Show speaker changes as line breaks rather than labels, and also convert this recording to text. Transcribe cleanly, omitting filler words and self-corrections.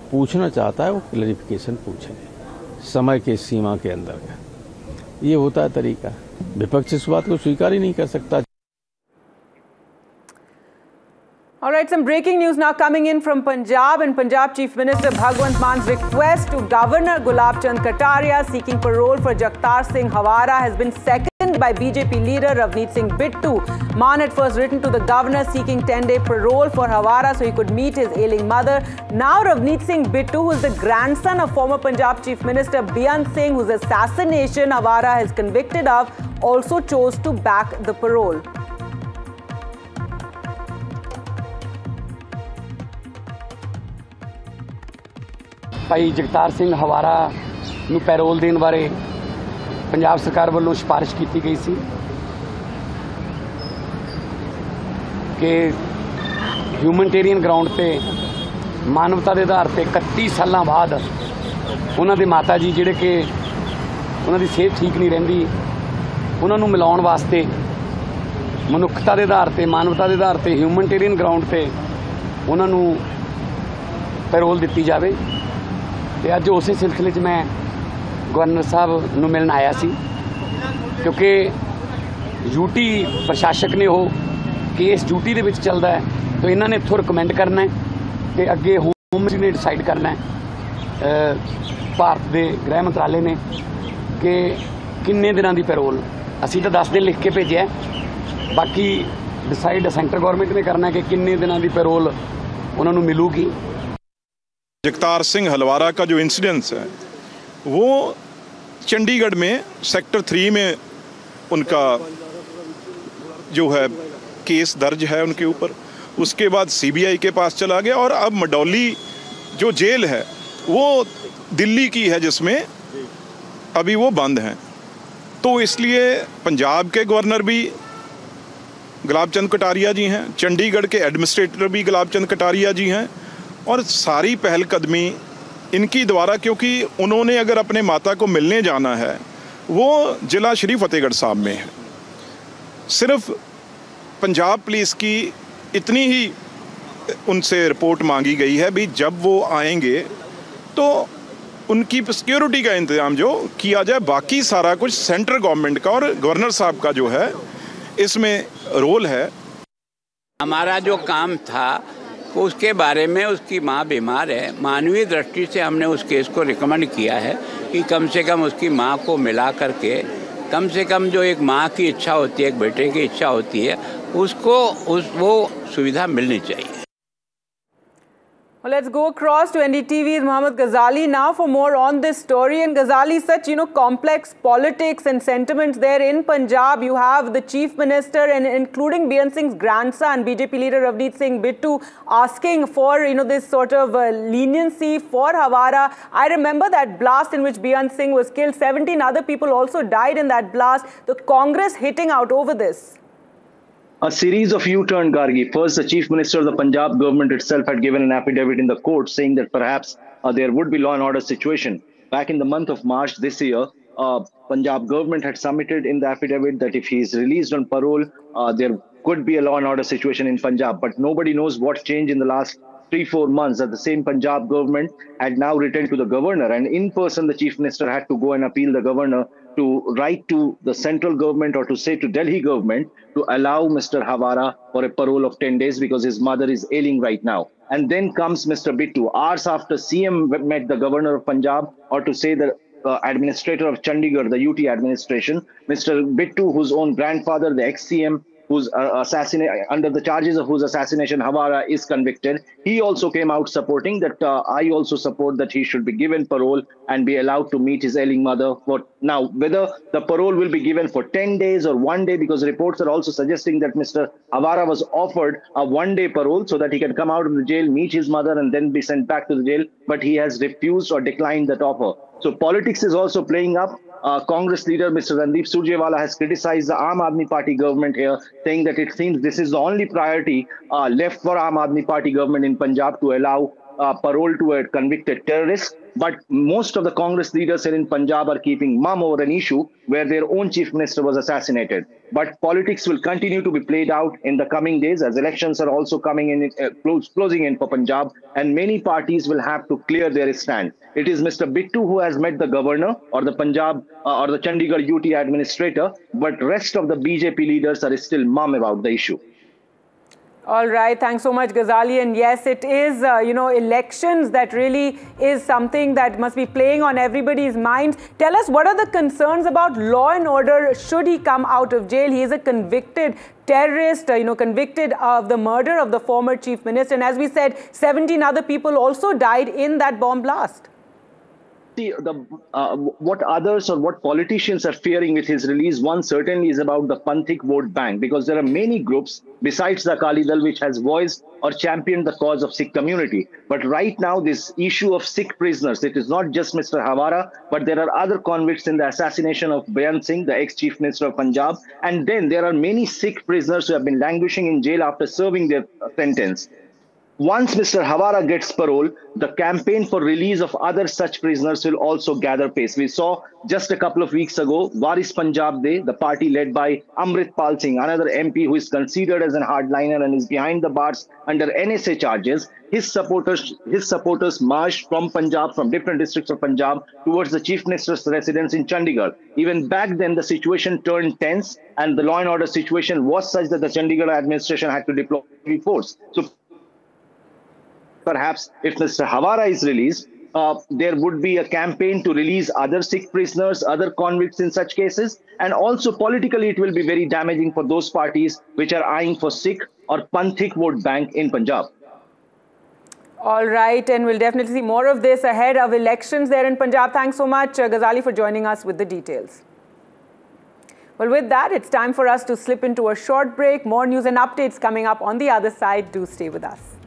पूछना चाहता है वो क्लैरिफिकेशन पूछ ले, समय के सीमा के अंदर का। ये होता है तरीका। विपक्ष इस बात को स्वीकार ही नहीं कर सकता।
All right, some breaking news now coming in from Punjab. And Punjab Chief Minister Bhagwant Man's request to Governor Gulab Chand Kataria seeking parole for Jagtar Singh Hawara has been seconded by BJP leader Ravneet Singh Bittu. Man had first written to the governor seeking 10-day parole for Hawara so he could meet his ailing mother. Now Ravneet Singh Bittu, who is the grandson of former Punjab Chief Minister Beyant Singh, whose assassination Hawara is convicted of, also chose to back the parole.
Bhai Jagtar Singh Hawara ਨੂੰ parole ਦੇਣ ਬਾਰੇ ਪੰਜਾਬ ਸਰਕਾਰ ਵੱਲੋਂ ਸਿਫਾਰਿਸ਼ ਕੀਤੀ ਗਈ ਸੀ ਕਿ humanitarian ground ਤੇ ਮਾਨਵਤਾ ਦੇ ਆਧਾਰ ਤੇ 31 ਸਾਲਾਂ ਬਾਅਦ ਉਹਨਾਂ ਦੇ ਮਾਤਾ ਜੀ ਜਿਹੜੇ ਕਿ ਉਹਨਾਂ ਦੀ ਸਿਹਤ ਠੀਕ ਨਹੀਂ ਰਹਿੰਦੀ, ਉਹਨਾਂ ਨੂੰ ਮਿਲਾਉਣ ਵਾਸਤੇ ਮਨੁੱਖਤਾ ਦੇ ਆਧਾਰ ਤੇ ਮਾਨਵਤਾ ਦੇ ਆਧਾਰ ਤੇ ਹਿਊਮਨਟੇਰੀਅਨ ਗਰਾਊਂਡ ਤੇ ਉਹਨਾਂ ਨੂੰ ਪੈਰੋਲ ਦਿੱਤੀ ਜਾਵੇ। ਤੇ ਅੱਜ ਉਸੇ ਸਿਲਸਿਲੇ 'ਚ ਮੈਂ ਗਵਰਨਰ ਸਾਹਿਬ ਨੂੰ ਮਿਲਣ ਆਇਆ ਸੀ ਕਿਉਂਕਿ ਯੂਟੀ ਪ੍ਰਸ਼ਾਸਕ ਨੇ ਉਹ ਕੇਸ ਡਿਊਟੀ ਦੇ ਵਿੱਚ ਚੱਲਦਾ ਹੈ ਤਾਂ ਇਹਨਾਂ ਨੇ ਇੱਥੋਂ ਰਿਕਮੈਂਡ ਕਰਨਾ ਹੈ ਤੇ ਅੱਗੇ ਹੋਮ ਮਿਨਿਸਟਰੀ ਨੇ ਡਿਸਾਈਡ ਕਰਨਾ ਹੈ ਭਾਰਤ ਦੇ ਗ੍ਰਹਿ ਮੰਤਰਾਲੇ ਨੇ ਕਿ ਕਿੰਨੇ ਦਿਨਾਂ ਦੀ ਪੈਰੋਲ। ਅਸੀਂ ਤਾਂ 10 ਦਿਨ ਲਿਖ ਕੇ ਭੇਜਿਆ, ਬਾਕੀ ਡਿਸਾਈਡ ਸੈਂਟਰ ਗਵਰਨਮੈਂਟ ਨੇ करना है कि किन्ने दिनों की पैरोल उन्होंने मिलूगी।
जगतार सिंह हलवारा का जो इंसिडेंस है वो चंडीगढ़ में सेक्टर 3 में उनका जो है केस दर्ज है उनके ऊपर, उसके बाद सीबीआई के पास चला गया और अब मडौली जो जेल है वो दिल्ली की है जिसमें अभी वो बंद हैं। तो इसलिए पंजाब के गवर्नर भी गुलाब चंद कटारिया जी हैं, चंडीगढ़ के एडमिनिस्ट्रेटर भी गुलाब चंद कटारिया जी हैं और सारी पहलकदमी इनकी द्वारा, क्योंकि उन्होंने अगर अपने माता को मिलने जाना है वो ज़िला श्री फतेहगढ़ साहब में है। सिर्फ पंजाब पुलिस की इतनी ही उनसे रिपोर्ट मांगी गई है भी जब वो आएंगे तो उनकी सिक्योरिटी का इंतज़ाम जो किया जाए, बाकी सारा कुछ सेंट्रल गवर्नमेंट का और गवर्नर साहब का जो है इसमें रोल है।
हमारा जो काम था उसके बारे में, उसकी माँ बीमार है, मानवीय दृष्टि से हमने उस केस को रिकमेंड किया है कि कम से कम उसकी माँ को मिला करके, कम से कम जो एक माँ की इच्छा होती है, एक बेटे की इच्छा होती है, उसको वो सुविधा मिलनी चाहिए।
Well, let's go across to NDTV's Mohammad Ghazali now for more on this story. And Ghazali, such complex politics and sentiments there in Punjab. You have the Chief Minister and including Beyant Singh's grandson, BJP leader Ravneet Singh Bittu, asking for this sort of leniency for Hawara. I remember that blast in which Beyant Singh was killed. 17 other people also died in that blast. The Congress hitting out over this.
A series of U-turn, Gargi. First, the Chief Minister of the Punjab government itself had given an affidavit in the court saying that perhaps there would be law and order situation. Back in the month of March this year, Punjab government had submitted in the affidavit that if he is released on parole, there could be a law and order situation in Punjab. But nobody knows what changed in the last 3-4 months, that the same Punjab government had now returned to the governor, and in person the Chief Minister had to go and appeal the governor to write to the central government or to say to Delhi government to allow Mr. Hawara for a parole of 10 days because his mother is ailing right now. And then comes Mr. Bittu, hours after CM met the governor of Punjab, or to say the administrator of Chandigarh, the UT administration, Mr. Bittu, whose own grandfather, the ex-CM, whose under the charges of whose assassination Hawara is convicted, he also came out supporting that I also support that he should be given parole and be allowed to meet his ailing mother. Now, whether the parole will be given for 10 days or 1 day, because reports are also suggesting that Mr. Hawara was offered a 1-day parole so that he can come out of the jail, meet his mother and then be sent back to the jail, but he has refused or declined that offer. So politics is also playing up. Congress leader Mr. Randeep Surjewala has criticized the Aam Aadmi Party government here, saying that it seems this is the only priority left for Aam Aadmi Party government in Punjab to allow parole to a convicted terrorist. But most of the Congress leaders here in Punjab are keeping mum over an issue where their own chief minister was assassinated. But politics will continue to be played out in the coming days as elections are also coming in, closing in for Punjab, and many parties will have to clear their stand. It is Mr. Bittu who has met the governor or the Punjab or the Chandigarh UT administrator, but rest of the BJP leaders are still mum about the issue.
All right. Thanks so much, Ghazali. And yes, it is, elections that really is something that must be playing on everybody's minds. Tell us, what are the concerns about law and order should he come out of jail? He is a convicted terrorist, convicted of the murder of the former chief minister. And as we said, 17 other people also died in that bomb blast.
See, what others or what politicians are fearing with his release, one certainly is about the Panthik vote bank, because there are many groups besides the Akali Dal which has voiced or championed the cause of Sikh community. But right now, this issue of Sikh prisoners, it is not just Mr. Hawara, but there are other convicts in the assassination of Beyant Singh, the ex-chief minister of Punjab. And then there are many Sikh prisoners who have been languishing in jail after serving their sentence. Once Mr. Hawara gets parole, the campaign for release of other such prisoners will also gather pace. We saw just a couple of weeks ago, Waris Punjab Day, the party led by Amrit Pal Singh, another MP who is considered as a hardliner and is behind the bars under NSA charges. His supporters marched from Punjab, from different districts of Punjab, towards the chief minister's residence in Chandigarh. Even back then, the situation turned tense, and the law and order situation was such that the Chandigarh administration had to deploy force. So perhaps if Mr. Hawara is released, there would be a campaign to release other Sikh prisoners, other convicts in such cases. And also politically, it will be very damaging for those parties which are eyeing for Sikh or Panthik vote bank in Punjab.
All right. And we'll definitely see more of this ahead of elections there in Punjab. Thanks so much, Ghazali, for joining us with the details. Well, with that, it's time for us to slip into a short break. More news and updates coming up on the other side. Do stay with us.